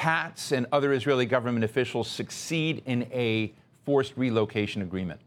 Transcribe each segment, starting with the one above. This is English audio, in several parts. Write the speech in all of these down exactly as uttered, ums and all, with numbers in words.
Katz and other Israeli government officials succeed in a forced relocation agreement?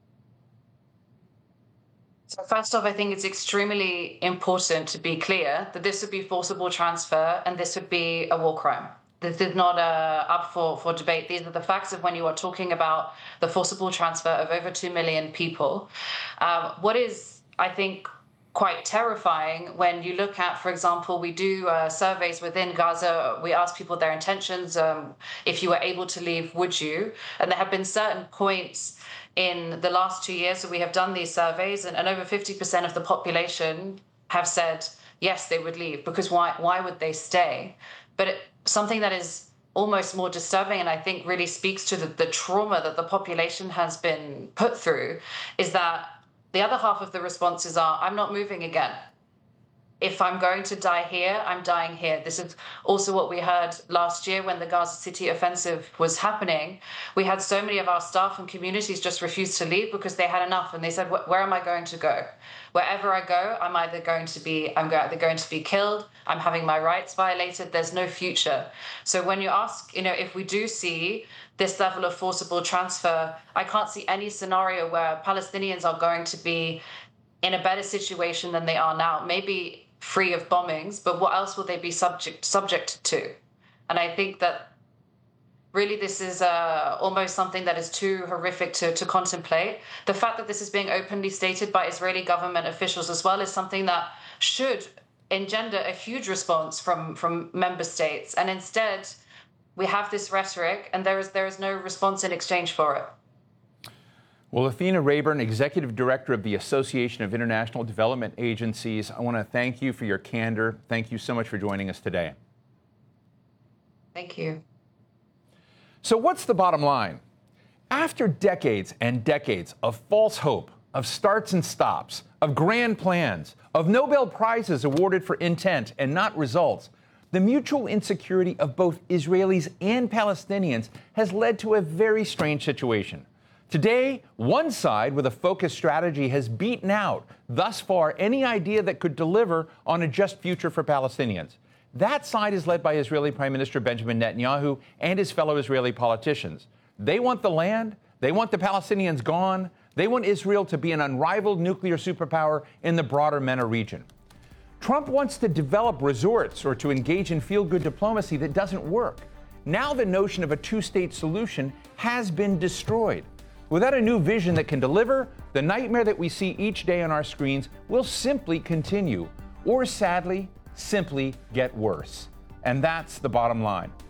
So first off, I think it's extremely important to be clear that this would be forcible transfer and this would be a war crime. This is not uh, up for, for debate. These are the facts of when you are talking about the forcible transfer of over two million people. Um, what is, I think, quite terrifying when you look at, for example, we do uh, surveys within Gaza. We ask people their intentions. Um, if you were able to leave, would you? And there have been certain points in the last two years that we have done these surveys, and, and over fifty percent of the population have said, yes, they would leave, because why, why would they stay? But it, something that is almost more disturbing, and I think really speaks to the, the trauma that the population has been put through, is that the other half of the responses are, I'm not moving again. If I'm going to die here, I'm dying here. This is also what we heard last year when the Gaza City offensive was happening. We had so many of our staff and communities just refuse to leave because they had enough. And they said, where am I going to go? Wherever I go, I'm either going to be, I'm either going to be killed, I'm having my rights violated, there's no future. So when you ask, you know, if we do see this level of forcible transfer, I can't see any scenario where Palestinians are going to be in a better situation than they are now. Maybe free of bombings, but what else will they be subject subject to? And I think that really this is uh, almost something that is too horrific to, to contemplate. The fact that this is being openly stated by Israeli government officials as well is something that should engender a huge response from, from member states. And instead, we have this rhetoric and there is there is no response in exchange for it. Well, Athena Rayburn, Executive Director of the Association of International Development Agencies, I want to thank you for your candor. Thank you so much for joining us today. Thank you. So what's the bottom line? After decades and decades of false hope, of starts and stops, of grand plans, of Nobel Prizes awarded for intent and not results, the mutual insecurity of both Israelis and Palestinians has led to a very strange situation. Today, one side with a focused strategy has beaten out, thus far, any idea that could deliver on a just future for Palestinians. That side is led by Israeli Prime Minister Benjamin Netanyahu and his fellow Israeli politicians. They want the land, they want the Palestinians gone, they want Israel to be an unrivaled nuclear superpower in the broader MENA region. Trump wants to develop resorts or to engage in feel-good diplomacy that doesn't work. Now the notion of a two-state solution has been destroyed. Without a new vision that can deliver, the nightmare that we see each day on our screens will simply continue, or sadly, simply get worse. And that's the bottom line.